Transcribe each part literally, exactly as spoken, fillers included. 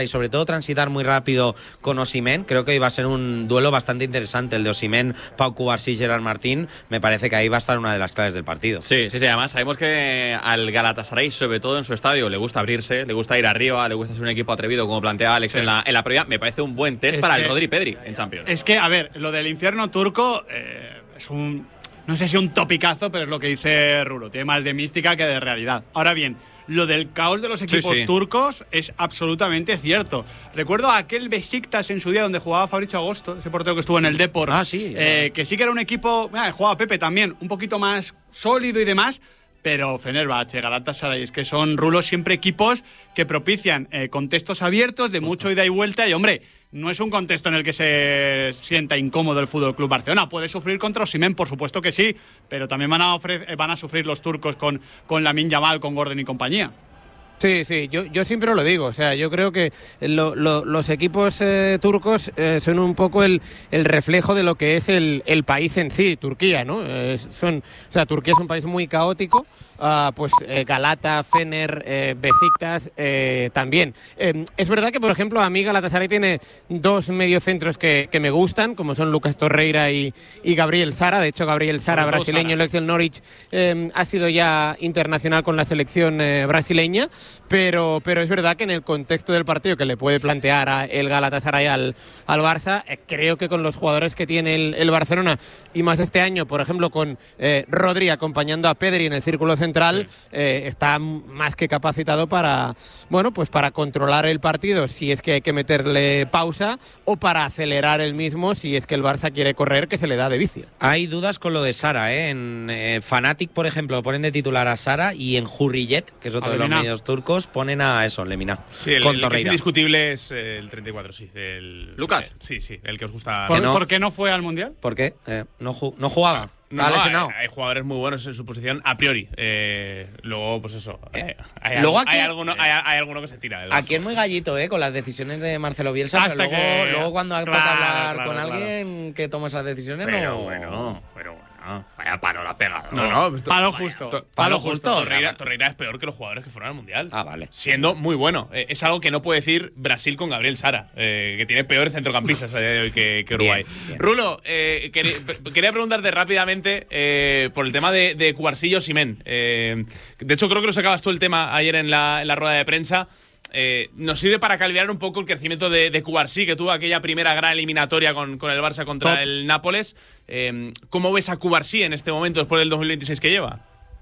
y sobre todo transitar muy rápido con Osimhen. Creo que hoy va a ser un duelo bastante interesante el de Osimhen, Pau Cubarsí y Gerard Martín. Me parece que ahí va a estar una de las claves del partido. Sí, sí, sí, además sabemos que al Galatasaray, sobre todo en su estadio, le gusta abrirse, le gusta ir arriba, le gusta ser un equipo atrevido, como plantea Alex sí. en, la, en la previa. Me parece un buen test es para que, el Rodri Pedri en Champions. Es que, a ver, lo del infierno turco eh, es un... no sé si un topicazo, pero es lo que dice Rulo. Tiene más de mística que de realidad. Ahora bien, lo del caos de los equipos sí, sí. turcos es absolutamente cierto. Recuerdo a aquel Besiktas en su día donde jugaba Fabricio Agosto, ese portero que estuvo en el Depor. Ah, sí. Eh, que sí que era un equipo, mira, jugaba Pepe también, un poquito más sólido y demás, pero Fenerbahce, Galatasaray, es que son, Rulos, siempre equipos que propician eh, contextos abiertos de mucho ida y vuelta y, hombre, no es un contexto en el que se sienta incómodo el Fútbol Club Barcelona. Puede sufrir contra Osimhen, por supuesto que sí, pero también van a, ofre- van a sufrir los turcos con, con Lamine Yamal, con Gordon y compañía. Sí, sí, yo, yo siempre lo digo, o sea, yo creo que lo, lo, los equipos eh, turcos eh, son un poco el, el reflejo de lo que es el, el país en sí, Turquía, ¿no? Eh, son, o sea, Turquía es un país muy caótico, uh, pues eh, Galata, Fener, eh, Besiktas eh, también. Eh, es verdad que, por ejemplo, a mí Galatasaray tiene dos mediocentros que, que me gustan, como son Lucas Torreira y, y Gabriel Sara. De hecho, Gabriel Sara, brasileño, el ex del Norwich, eh, ha sido ya internacional con la selección eh, brasileña. Pero, pero es verdad que en el contexto del partido que le puede plantear a el Galatasaray al, al Barça, eh, creo que con los jugadores que tiene el, el Barcelona, y más este año, por ejemplo, con eh, Rodri acompañando a Pedri en el círculo central, sí. eh, está más que capacitado para, bueno, pues para controlar el partido si es que hay que meterle pausa, o para acelerar el mismo si es que el Barça quiere correr, que se le da de vicio. Hay dudas con lo de Sara, ¿eh? En eh, Fanatic, por ejemplo, ponen de titular a Sara, y en Hurriyet, que es otro a de Lemina. Los medios turcos, ponen a eso, Lemina. Sí, el, con el que es indiscutible es el treinta y cuatro, sí. El, Lucas. Eh, sí, sí, el que os gusta. ¿Por, no? ¿Por qué no fue al Mundial? ¿Por qué? Eh, no, ju- no jugaba. No, Estaba no, lesionado. hay, hay jugadores muy buenos en su posición a priori. Eh, luego, pues eso. Eh, hay, luego hay, aquí, hay, alguno, hay, hay alguno que se tira. Aquí es muy gallito, ¿eh? Con las decisiones de Marcelo Bielsa. Hasta pero luego, que, luego cuando claro, toca hablar claro, con claro. alguien que toma esas decisiones, Pero no. bueno, pero bueno. Vaya palo la ha pegado. No, no, pues, palo vaya, justo. to- Palo justo. Torreira, Torreira es peor que los jugadores que fueron al Mundial. Ah, vale. Siendo muy bueno. Eh, es algo que no puede decir Brasil con Gabriel Sara, eh, que tiene peores centrocampistas eh, que, que Uruguay. Bien, bien. Rulo, eh, quería, quería preguntarte rápidamente eh, por el tema de, de Cubarsí y Osimhen. Eh, de hecho, creo que lo sacabas tú el tema ayer en la, en la rueda de prensa. Eh, nos sirve para calibrar un poco el crecimiento de, de Cubarsí, que tuvo aquella primera gran eliminatoria con, con el Barça contra Top. el Nápoles. Eh, ¿Cómo ves a Cubarsí en este momento, después del dos mil veintiséis que lleva?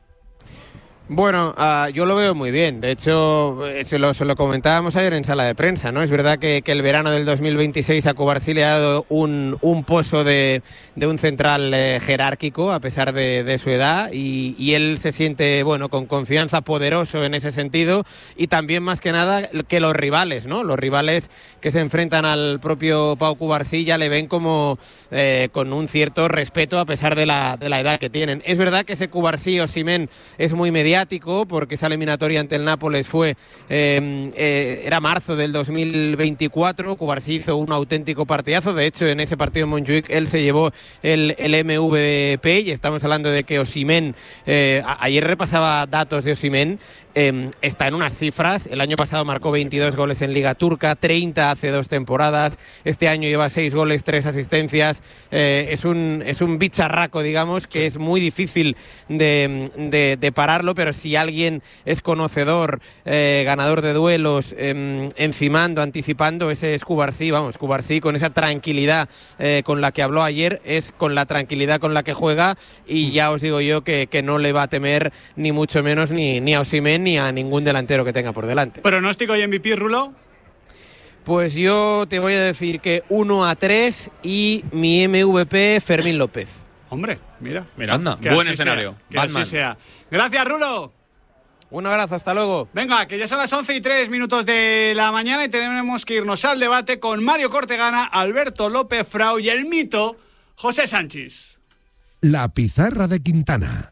Bueno, uh, yo lo veo muy bien. De hecho, eh, se, lo, se lo comentábamos ayer en sala de prensa, ¿no? Es verdad que, que el verano del dos mil veintiséis a Cubarsí le ha dado un, un pozo de, de un central eh, jerárquico, a pesar de, de su edad, y, y él se siente, bueno, con confianza, poderoso en ese sentido, y también, más que nada, que los rivales, ¿no? Los rivales que se enfrentan al propio Pau Cubarsí ya le ven como eh, con un cierto respeto, a pesar de la, de la edad que tienen. Es verdad que ese Cubarsí Osimhen es muy mediático, porque esa eliminatoria ante el Nápoles fue eh, eh, era marzo del dos mil veinticuatro. Cubarsí hizo un auténtico partidazo. De hecho, en ese partido en Montjuic él se llevó el, el M V P, y estamos hablando de que Osimhen, eh, a, ayer repasaba datos de Osimhen, eh, está en unas cifras. El año pasado marcó veintidós goles en Liga Turca, treinta hace dos temporadas. Este año lleva seis goles, tres asistencias. Eh, es un es un bicharraco, digamos, que es muy difícil de, de, de pararlo, pero si alguien es conocedor, eh, ganador de duelos, eh, encimando, anticipando, ese es Cubarsí. Vamos, Cubarsí, con esa tranquilidad eh, con la que habló ayer, es con la tranquilidad con la que juega, y ya os digo yo que, que no le va a temer ni mucho menos ni, ni a Osimhen ni a ningún delantero que tenga por delante. ¿Pronóstico y M V P, Rulo? Pues yo te voy a decir que uno a tres, y mi M V P, Fermín López. Hombre, mira. Mira, Anda, que buen así escenario. Sea, que Batman. Así sea. Gracias, Rulo. Un abrazo, hasta luego. Venga, que ya son las once y tres minutos de la mañana y tenemos que irnos al debate con Mario Cortegana, Alberto López Frau y el mito José Sánchez. La pizarra de Quintana.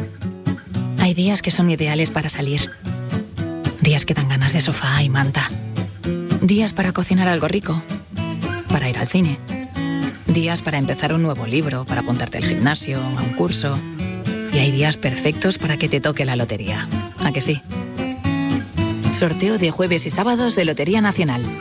Hay días que son ideales para salir. Días que dan ganas de sofá y manta. Días para cocinar algo rico. Para ir al cine. Días para empezar un nuevo libro, para apuntarte al gimnasio, a un curso. Y hay días perfectos para que te toque la lotería. ¿A que sí? Sorteo de jueves y sábados de Lotería Nacional.